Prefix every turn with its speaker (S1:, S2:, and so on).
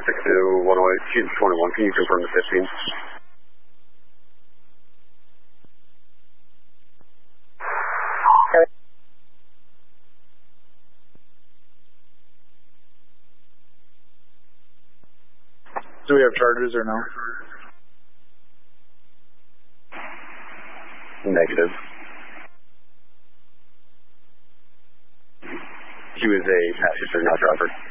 S1: 108, she's 21. Can you confirm the 15?
S2: Do we have charges or no?
S1: Negative. She was a passenger, not driver.